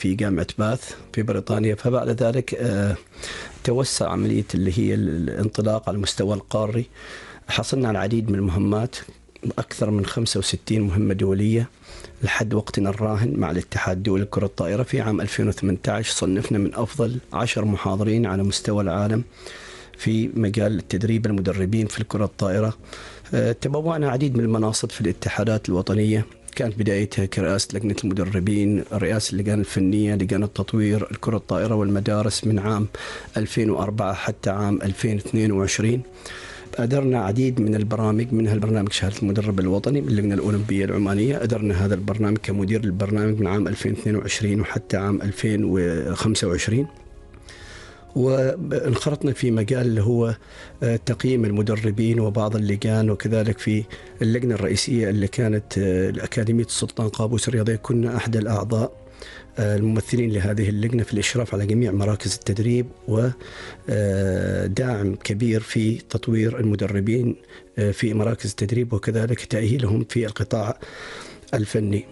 في جامعة باث في بريطانيا. فبعد ذلك توسع عملية اللي هي الانطلاق على المستوى القاري. حصلنا على العديد من المهمات، أكثر من 65 مهمة دولية لحد وقتنا الراهن مع الاتحاد الدولي لكرة الطائرة. في عام 2018 صنفنا من أفضل 10 محاضرين على مستوى العالم في مجال التدريب المدربين في الكرة الطائرة. تبوأنا عديد من المناصب في الاتحادات الوطنية، كانت بدايتها كرئاسة لجنة المدربين، رئاسة اللجان الفنية، لجان التطوير الكرة الطائرة والمدارس من عام 2004 حتى عام 2022. أدرنا عديد من البرامج، منها البرنامج شهادة المدرب الوطني من اللجنة الأولمبية العمانية. أدرنا هذا البرنامج كمدير للبرنامج من عام 2022 وحتى عام 2025. وانخرطنا في مجال اللي هو تقييم المدربين وبعض اللجان، وكذلك في اللجنة الرئيسية اللي كانت الأكاديمية السلطان قابوس الرياضية. كنا أحد الأعضاء الممثلين لهذه اللجنة في الإشراف على جميع مراكز التدريب وداعم كبير في تطوير المدربين في مراكز التدريب وكذلك تأهيلهم في القطاع الفني.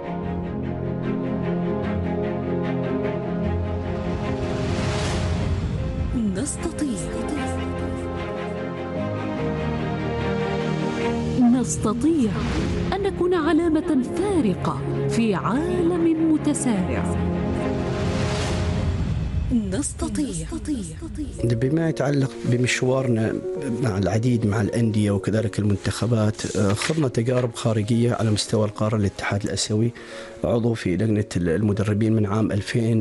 نستطيع أن نكون علامة فارقة في عالم متسارع. نستطيع. بما يتعلق بمشوارنا مع العديد مع الأندية وكذلك المنتخبات، خضنا تجارب خارجية على مستوى القارة. الاتحاد الآسيوي عضو في لجنة المدربين من عام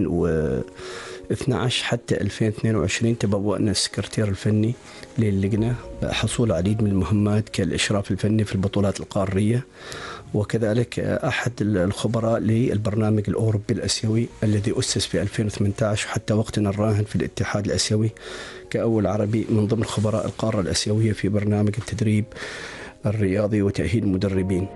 2012 حتى 2022. تبوأنا السكرتير الفني للجنة، حصول العديد من المهمات كالإشراف الفني في البطولات القارية، وكذلك أحد الخبراء للبرنامج الأوروبي الآسيوي الذي أسس في 2018 حتى وقتنا الراهن في الاتحاد الآسيوي كأول عربي من ضمن خبراء القارة الآسيوية في برنامج التدريب الرياضي وتأهيل المدربين.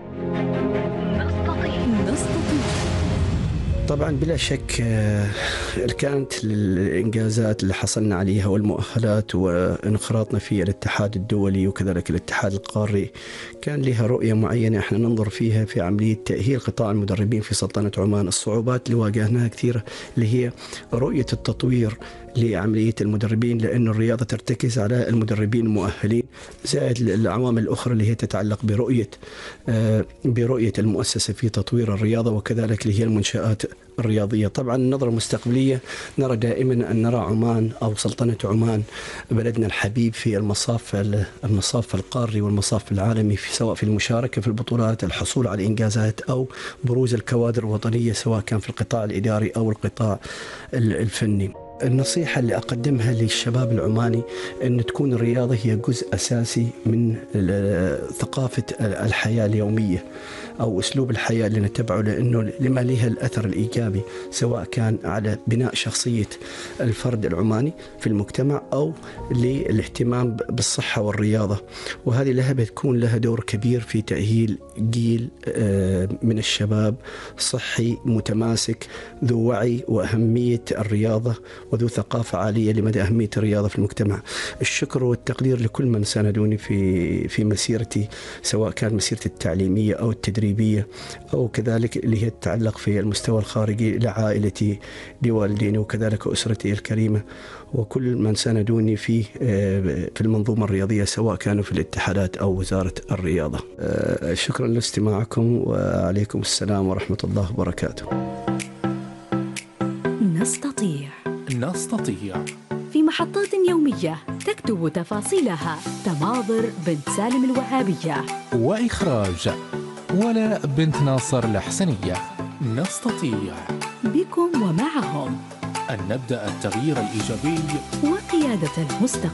طبعا بلا شك كانت الإنجازات اللي حصلنا عليها والمؤهلات وانخراطنا في الاتحاد الدولي وكذلك الاتحاد القاري كان لها رؤية معينة احنا ننظر فيها في عملية تأهيل قطاع المدربين في سلطنة عمان. الصعوبات اللي واجهناها كثيرة اللي هي رؤية التطوير لعملية المدربين، لأن الرياضة ترتكز على المدربين المؤهلين، زائد العوامل الأخرى اللي هي تتعلق برؤية المؤسسة في تطوير الرياضة وكذلك اللي هي المنشآت الرياضية. طبعا النظرة المستقبلية نرى دائما أن نرى عمان أو سلطنة عمان بلدنا الحبيب في المصاف القاري والمصاف العالمي، سواء في المشاركة في البطولات، الحصول على إنجازات أو بروز الكوادر الوطنية سواء كان في القطاع الإداري أو القطاع الفني. النصيحة اللي أقدمها للشباب العماني أن تكون الرياضة هي جزء أساسي من ثقافة الحياة اليومية أو أسلوب الحياة اللي نتبعه، لأنه لما لها الأثر الإيجابي سواء كان على بناء شخصية الفرد العماني في المجتمع أو للاهتمام بالصحة والرياضة. وهذه لها بتكون لها دور كبير في تأهيل جيل من الشباب صحي متماسك ذو وعي وأهمية الرياضة وذو ثقافة عالية لمدى أهمية الرياضة في المجتمع. الشكر والتقدير لكل من ساندوني في مسيرتي، سواء كان مسيرتي التعليمية أو التدريبية أو كذلك اللي هي تتعلق في المستوى الخارجي، لعائلتي لوالديني وكذلك أسرتي الكريمة وكل من ساندوني في المنظومة الرياضية سواء كانوا في الاتحادات أو وزارة الرياضة. شكرا لاستماعكم وعليكم السلام ورحمة الله وبركاته. نستطيع في محطات يومية تكتب تفاصيلها تماضر بنت سالم الوهابية، وإخراج ولاء بنت ناصر الحسنية. نستطيع بكم ومعهم أن نبدأ التغيير الإيجابي وقيادة المستقبل.